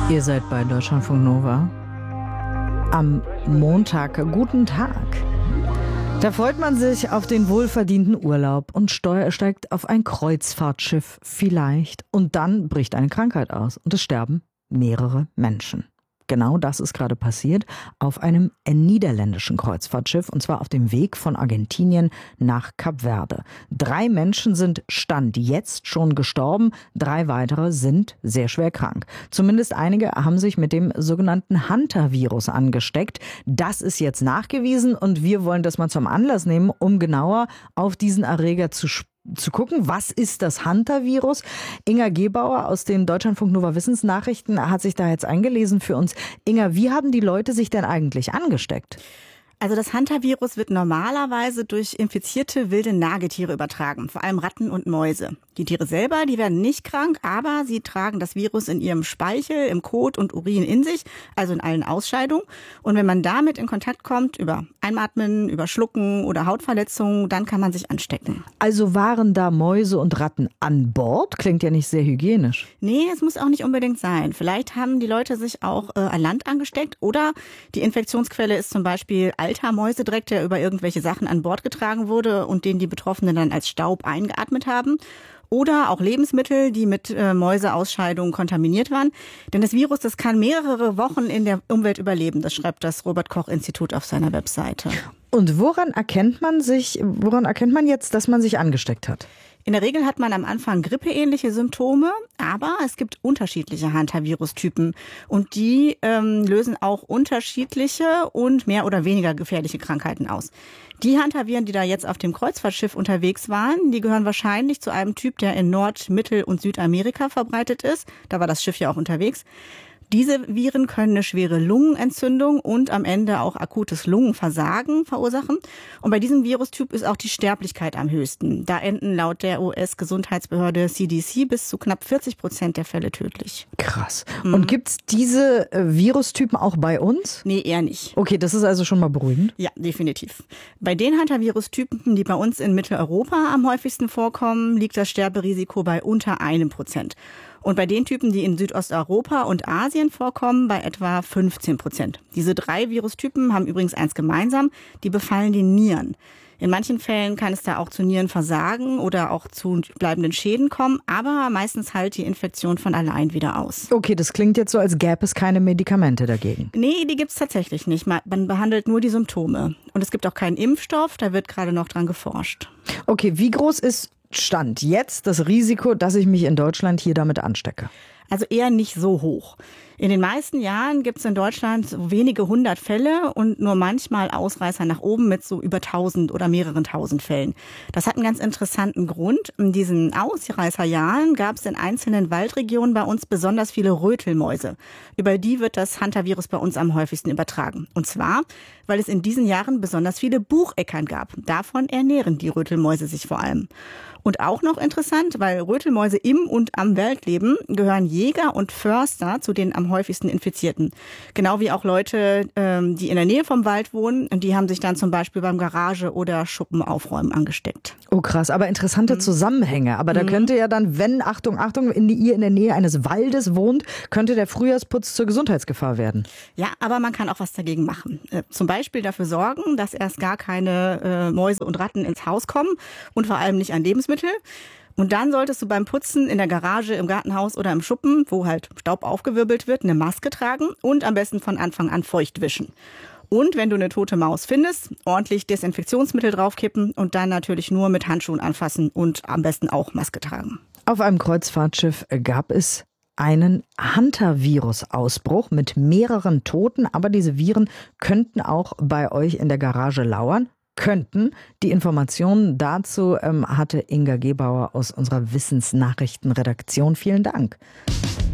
Ihr seid bei Deutschlandfunk Nova. Am Montag, guten Tag. Da freut man sich auf den wohlverdienten Urlaub und steigt auf ein Kreuzfahrtschiff vielleicht. Und dann bricht eine Krankheit aus und es sterben mehrere Menschen. Genau das ist gerade passiert auf einem niederländischen Kreuzfahrtschiff, und zwar auf dem Weg von Argentinien nach Kap Verde. 3 Menschen sind Stand jetzt schon gestorben, 3 weitere sind sehr schwer krank. Zumindest einige haben sich mit dem sogenannten Hantavirus angesteckt. Das ist jetzt nachgewiesen und wir wollen das mal zum Anlass nehmen, um genauer auf diesen Erreger zu gucken, was ist das Hantavirus? Inga Gebauer aus den Deutschlandfunk Nova Wissensnachrichten hat sich da jetzt eingelesen für uns. Inga, wie haben die Leute sich denn eigentlich angesteckt? Also das Hantavirus wird normalerweise durch infizierte wilde Nagetiere übertragen, vor allem Ratten und Mäuse. Die Tiere selber, die werden nicht krank, aber sie tragen das Virus in ihrem Speichel, im Kot und Urin in sich, also in allen Ausscheidungen. Und wenn man damit in Kontakt kommt, über Einatmen, über Schlucken oder Hautverletzungen, dann kann man sich anstecken. Also waren da Mäuse und Ratten an Bord? Klingt ja nicht sehr hygienisch. Nee, es muss auch nicht unbedingt sein. Vielleicht haben die Leute sich auch an Land angesteckt oder die Infektionsquelle ist zum Beispiel alter Mäusedreck, der über irgendwelche Sachen an Bord getragen wurde und den die Betroffenen dann als Staub eingeatmet haben. Oder auch Lebensmittel, die mit Mäuseausscheidungen kontaminiert waren. Denn das Virus, das kann mehrere Wochen in der Umwelt überleben. Das schreibt das Robert-Koch-Institut auf seiner Webseite. Und woran erkennt man jetzt, dass man sich angesteckt hat? In der Regel hat man am Anfang grippeähnliche Symptome, aber es gibt unterschiedliche Hantavirus-Typen und die lösen auch unterschiedliche und mehr oder weniger gefährliche Krankheiten aus. Die Hantaviren, die da jetzt auf dem Kreuzfahrtschiff unterwegs waren, die gehören wahrscheinlich zu einem Typ, der in Nord-, Mittel- und Südamerika verbreitet ist. Da war das Schiff ja auch unterwegs. Diese Viren können eine schwere Lungenentzündung und am Ende auch akutes Lungenversagen verursachen. Und bei diesem Virustyp ist auch die Sterblichkeit am höchsten. Da enden laut der US-Gesundheitsbehörde CDC bis zu knapp 40% der Fälle tödlich. Krass. Und gibt's diese Virustypen auch bei uns? Nee, eher nicht. Okay, das ist also schon mal beruhigend. Ja, definitiv. Bei den Hantavirus-Typen, die bei uns in Mitteleuropa am häufigsten vorkommen, liegt das Sterberisiko bei unter 1%. Und bei den Typen, die in Südosteuropa und Asien vorkommen, bei etwa 15%. Diese 3 Virustypen haben übrigens eins gemeinsam, die befallen die Nieren. In manchen Fällen kann es da auch zu Nierenversagen oder auch zu bleibenden Schäden kommen, aber meistens heilt die Infektion von allein wieder aus. Okay, das klingt jetzt so, als gäbe es keine Medikamente dagegen. Nee, die gibt's tatsächlich nicht. Man behandelt nur die Symptome. Und es gibt auch keinen Impfstoff, da wird gerade noch dran geforscht. Okay, wie groß ist Stand jetzt das Risiko, dass ich mich in Deutschland hier damit anstecke? Also eher nicht so hoch. In den meisten Jahren gibt es in Deutschland so wenige 100 Fälle und nur manchmal Ausreißer nach oben mit so über 1000 oder mehreren 1000 Fällen. Das hat einen ganz interessanten Grund. In diesen Ausreißerjahren gab es in einzelnen Waldregionen bei uns besonders viele Rötelmäuse. Über die wird das Hantavirus bei uns am häufigsten übertragen. Und zwar, weil es in diesen Jahren besonders viele Bucheckern gab. Davon ernähren die Rötelmäuse sich vor allem. Und auch noch interessant, weil Rötelmäuse im und am Wald leben, gehören Jäger und Förster zu den am häufigsten Infizierten. Genau wie auch Leute, die in der Nähe vom Wald wohnen. Und die haben sich dann zum Beispiel beim Garage- oder Schuppenaufräumen angesteckt. Oh krass, aber interessante Zusammenhänge. Aber da könnte ja dann, wenn, Achtung, ihr in der Nähe eines Waldes wohnt, könnte der Frühjahrsputz zur Gesundheitsgefahr werden. Ja, aber man kann auch was dagegen machen. Zum Beispiel dafür sorgen, dass erst gar keine Mäuse und Ratten ins Haus kommen und vor allem nicht an Lebensmittel. Und dann solltest du beim Putzen in der Garage, im Gartenhaus oder im Schuppen, wo halt Staub aufgewirbelt wird, eine Maske tragen und am besten von Anfang an feucht wischen. Und wenn du eine tote Maus findest, ordentlich Desinfektionsmittel draufkippen und dann natürlich nur mit Handschuhen anfassen und am besten auch Maske tragen. Auf einem Kreuzfahrtschiff gab es einen Hantavirus-Ausbruch mit mehreren Toten, aber diese Viren könnten auch bei euch in der Garage lauern. Die Informationen dazu hatte Inga Gebauer aus unserer Wissensnachrichtenredaktion. Vielen Dank.